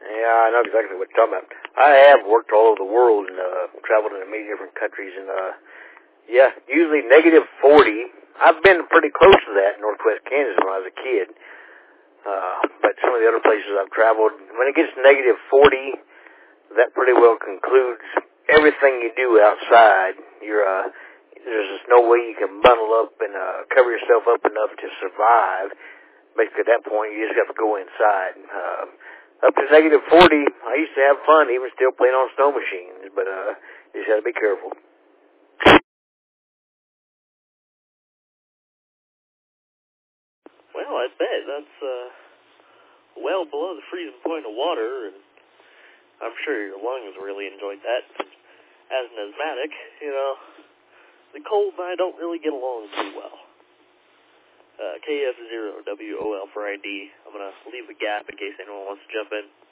Yeah, I know exactly what you're talking about. I have worked all over the world and traveled in many different countries, and yeah, usually negative 40. I've been pretty close to that in northwest Kansas when I was a kid. But some of the other places I've traveled, when it gets negative 40, that pretty well concludes everything you do outside. There's just no way you can bundle up and cover yourself up enough to survive. Basically, at that point, you just have to go inside. Up to negative 40, I used to have fun, even still playing on snow machines, but you just have to be careful. Well, I bet that's well below the freezing point of water, and I'm sure your lungs really enjoyed that. As an asthmatic, the cold and I don't really get along too well. KF0WOL for ID. I'm going to leave a gap in case anyone wants to jump in.